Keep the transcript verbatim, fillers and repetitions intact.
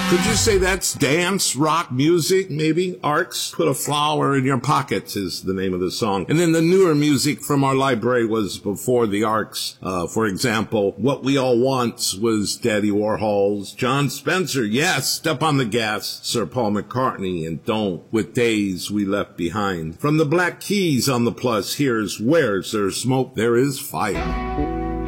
Could you say that's dance, rock, music, maybe? Arcs? Put a Flower in Your Pockets is the name of the song. And then the newer music from our library was before the Arcs. Uh, for example, What We All Want was Daddy Warhol's. John Spencer, yes, Step on the Gas. Sir Paul McCartney and Don't with Days We Left Behind. From the Black Keys on the Plus, here's Where's There Smoke, There Is Fire.